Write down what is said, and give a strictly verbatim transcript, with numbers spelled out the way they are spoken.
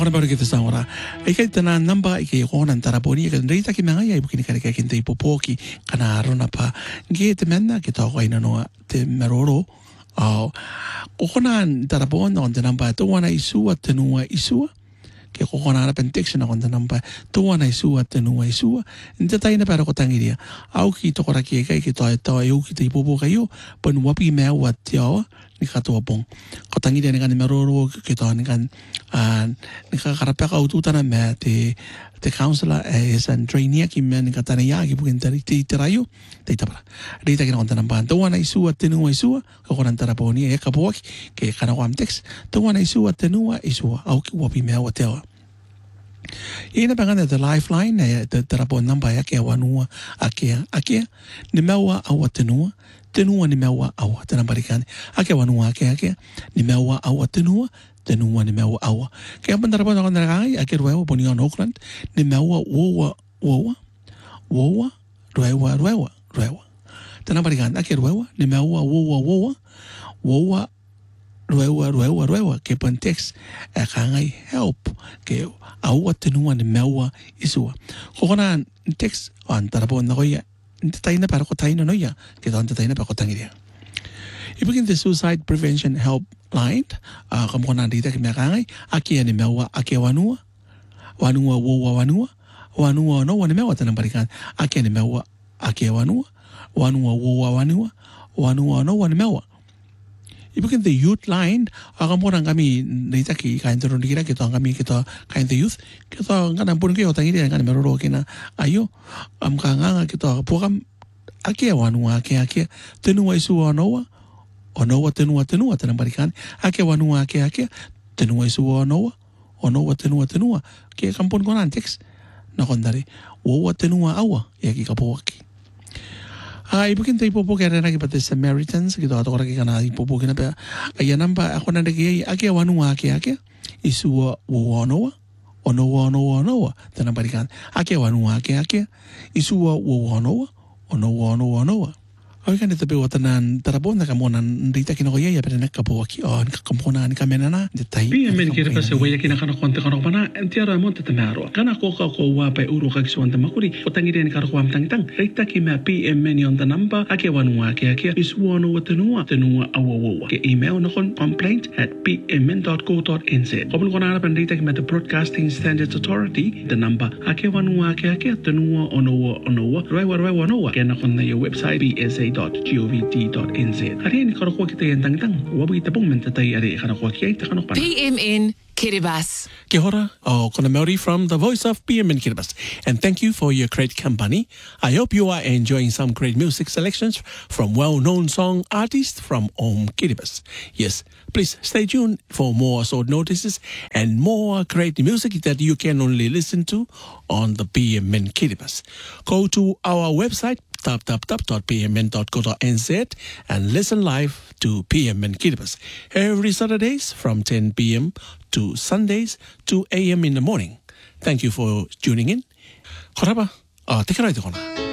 Ako na ba rin kita sa ora. Ikay tanan namba, ikay ko nan taraponi, ikay rita ki mga ya, ibukin ka kay kintay popoki, kanaro na pa. Gite menna, kita ko ay nanoa, te meroro. Oh, kukunan tarapon na konta namba, tuwa na isu at tenua isua. Kaya kukunan na penteksyon na konta namba, tuwa na isu at tenua isua. Hindi tayo na pero ko tangiria. Au kito ko raki kay kito ay tawa yu kita ipopo kayo, panwapi mewat yawa. Ni katuwa pong kotangi dia dengan meroro kita dengan ni kakarape ka ututan na me te te counselor es and trainee ki me ni katana ya ki bukin tari ti tirayo te tapara rita kina kontan ban to wana isu atenu isu ko konan taraponi e kapoki ke kana kwam text to wana isu atenu isu au ki wapi me watewa ina bangana the lifeline e te tarapon namba ya ke wanua akia akia ni mewa au atenu tenua ni mewa awa tena barikan ake wanua ake ake ni mewa awa tenua tenua ni mewa awa kaya bandar pa nakon nakai ake ruewa poni on Auckland ni mewa wowa wowa wowa ruewa ruewa ruewa tena barikan ake ruewa ni mewa wowa wowa wowa ruewa ruewa ruewa ke pantex akangai help ke awa tenua ni mewa isua kokona text antara pon nakoya tayo na para ko tayo na noya. Kita on tayo na para ko tangiria. Ibigin the suicide prevention helpline. Uh, kamu ko nandito kami kangay. Aki ani mewa aki wanua. Wanua wowa wanua. Wanua no wani mewa tanang balikan. Aki ani mewa aki wanua. Wanua wowa wanua. Wanua no wani mewa. Ibigin the youth line. Uh, kamu nang kami nandito ki kain turun dikira kita kami kita kain the youth. Kita ngan pun kayo tangiria ngan meroro kina ayo. Am kanga kita pokam ake wanua ake ake tenua isu onoa onoa tenua tenua tenang balikan ake wanua ake ake tenua isu onoa onoa tenua tenua ke kampun konan teks nakondari wowa tenua awa yaki kapoki ah ibukin tay popo kaya na kipate Samaritans kita ato kora kikana ipopo kina pa ayan namba ako na nagigay ake wanua ake ake isu wowa onoa onoa onoa onoa tenang balikan ake wanua ake ake isu wowa onoa onoa onoa onoa Oy kan ito pewa tanan tarapon na kamo nan rita kinakoya ya pero nakapo aki on kakamona ni kamena na detay P M N kira pa sa waya kina kana konta kana pana entiara monte tamaro kana ko ka ko wa pa uro kag suwan tamakuri o tangire ni karo kwam tangtang rita ki ma P M N yon tanamba ake wanua ake ake iswono watanua tanua awawa ke email na kon complaint at p m n dot co dot n z obon kona na pan rita ki ma the Broadcasting Standards Authority the number ake wanua ake ake tanua onoa onoa raiwa raiwa onoa kena kon na your website p s a dot govt dot n z. Hari ni karo ko kita yan tangtang. Wabu kita pong mentatay ari karo ko kaya ita kano pa. P M N Kiribati. Kia ora, o Kona Maori from the voice of P M N Kiribati. And thank you for your great company. I hope you are enjoying some great music selections from well-known song artists from Om Kiribati. Yes, please stay tuned for more short notices and more great music that you can only listen to on the P M N Kiribati. Go to our website w w w dot p m n dot co dot n z and listen live to P M N Kiribati every Saturdays from ten p m to Sundays two a m in the morning. Thank you for tuning in. Koraba, ah, take a ride, Kona.